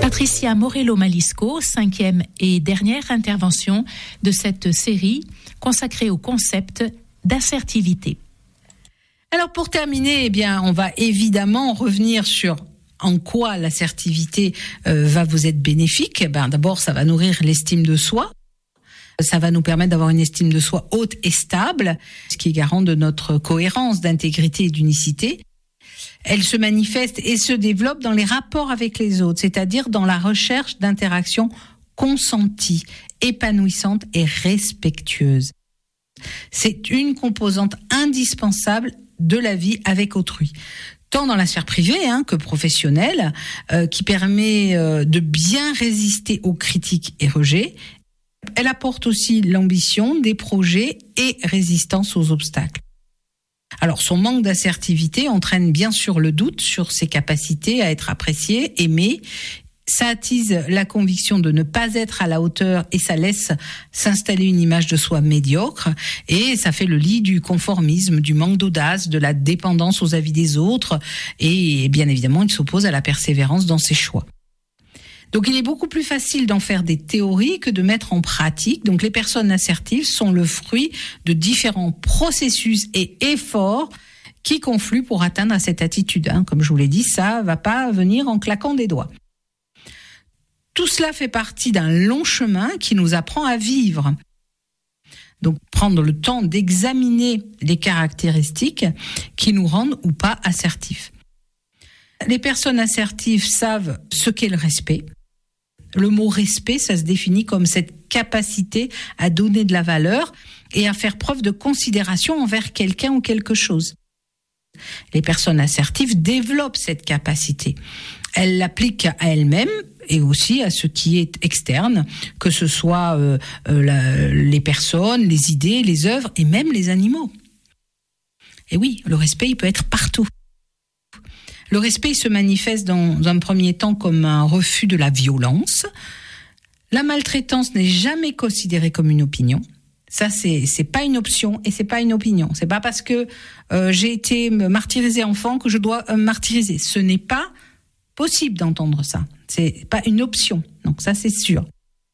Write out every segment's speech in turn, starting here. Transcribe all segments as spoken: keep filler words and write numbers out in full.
Patricia Morello-Malisco, cinquième et dernière intervention de cette série consacrée au concept d'assertivité. Alors pour terminer, eh bien, on va évidemment revenir sur en quoi l'assertivité euh, va vous être bénéfique. Eh ben, d'abord, ça va nourrir l'estime de soi. Ça va nous permettre d'avoir une estime de soi haute et stable, ce qui est garant de notre cohérence, d'intégrité et d'unicité. Elle se manifeste et se développe dans les rapports avec les autres, c'est-à-dire dans la recherche d'interactions consenties, épanouissantes et respectueuses. C'est une composante indispensable de la vie avec autrui, tant dans la sphère privée hein, que professionnelle, euh, qui permet euh, de bien résister aux critiques et rejets. Elle apporte aussi l'ambition des projets et résistance aux obstacles. Alors, son manque d'assertivité entraîne bien sûr le doute sur ses capacités à être apprécié, aimé. Ça attise la conviction de ne pas être à la hauteur et ça laisse s'installer une image de soi médiocre. Et ça fait le lit du conformisme, du manque d'audace, de la dépendance aux avis des autres. Et bien évidemment, il s'oppose à la persévérance dans ses choix. Donc, il est beaucoup plus facile d'en faire des théories que de mettre en pratique. Donc, les personnes assertives sont le fruit de différents processus et efforts qui confluent pour atteindre cette attitude. Hein. Comme je vous l'ai dit, ça va pas venir en claquant des doigts. Tout cela fait partie d'un long chemin qui nous apprend à vivre. Donc, prendre le temps d'examiner les caractéristiques qui nous rendent ou pas assertifs. Les personnes assertives savent ce qu'est le respect. Le mot respect, ça se définit comme cette capacité à donner de la valeur et à faire preuve de considération envers quelqu'un ou quelque chose. Les personnes assertives développent cette capacité. Elles l'appliquent à elles-mêmes et aussi à ce qui est externe, que ce soit euh, euh, la, les personnes, les idées, les œuvres et même les animaux. Et oui, le respect, il peut être partout. Le respect se manifeste dans un premier temps comme un refus de la violence. La maltraitance n'est jamais considérée comme une opinion. Ça, c'est c'est pas une option et c'est pas une opinion. C'est pas parce que euh, j'ai été martyrisée enfant que je dois euh, martyriser. Ce n'est pas possible d'entendre ça. C'est pas une option. Donc ça, c'est sûr.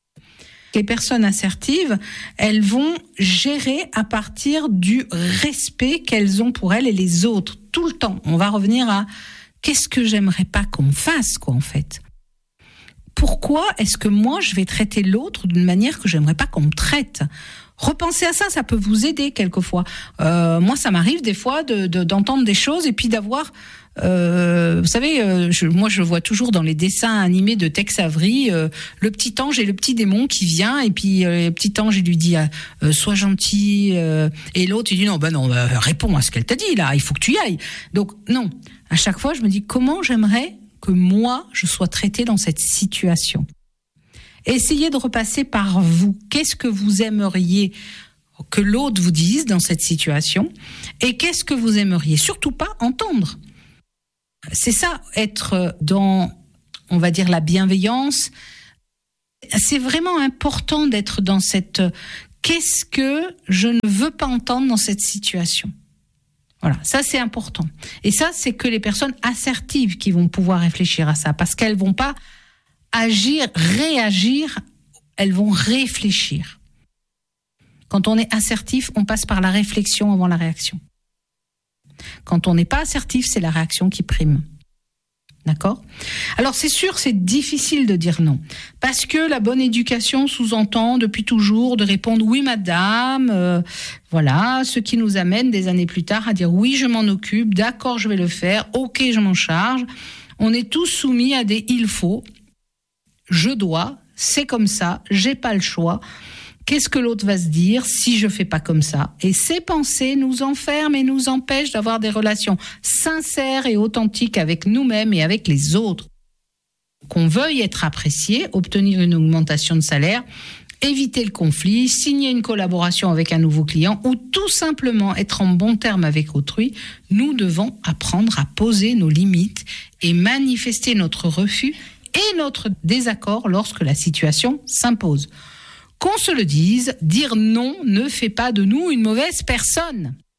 Les personnes assertives, elles vont gérer à partir du respect qu'elles ont pour elles et les autres tout le temps. On va revenir à qu'est-ce que j'aimerais pas qu'on me fasse, quoi, en fait. Pourquoi est-ce que moi, je vais traiter l'autre d'une manière que j'aimerais pas qu'on me traite ? Repensez à ça, ça peut vous aider quelquefois. Euh, moi, ça m'arrive des fois de, de, d'entendre des choses et puis d'avoir... Euh, vous savez, euh, je, moi, je vois toujours dans les dessins animés de Tex Avery euh, le petit ange et le petit démon qui vient et puis euh, le petit ange, il lui dit euh, « sois gentil euh, » et l'autre, il dit « non, ben non, euh, réponds à ce qu'elle t'a dit, là, il faut que tu y ailles. » Donc, non. À chaque fois, je me dis comment j'aimerais que moi, je sois traitée dans cette situation. Essayez de repasser par vous. Qu'est-ce que vous aimeriez que l'autre vous dise dans cette situation? Et qu'est-ce que vous aimeriez surtout pas entendre? C'est ça, être dans, on va dire, la bienveillance. C'est vraiment important d'être dans cette... Qu'est-ce que je ne veux pas entendre dans cette situation? Voilà, ça c'est important. Et ça, c'est que les personnes assertives qui vont pouvoir réfléchir à ça, parce qu'elles vont pas agir, réagir, elles vont réfléchir. Quand on est assertif, on passe par la réflexion avant la réaction. Quand on n'est pas assertif, c'est la réaction qui prime. D'accord ? Alors c'est sûr, c'est difficile de dire non, parce que la bonne éducation sous-entend depuis toujours de répondre oui madame, euh, voilà, ce qui nous amène des années plus tard à dire oui je m'en occupe, d'accord je vais le faire, ok je m'en charge. On est tous soumis à des il faut, je dois, c'est comme ça, j'ai pas le choix. Qu'est-ce que l'autre va se dire si je fais pas comme ça? Et ces pensées nous enferment et nous empêchent d'avoir des relations sincères et authentiques avec nous-mêmes et avec les autres. Qu'on veuille être apprécié, obtenir une augmentation de salaire, éviter le conflit, signer une collaboration avec un nouveau client ou tout simplement être en bon terme avec autrui, nous devons apprendre à poser nos limites et manifester notre refus et notre désaccord lorsque la situation s'impose. Qu'on se le dise, dire non ne fait pas de nous une mauvaise personne.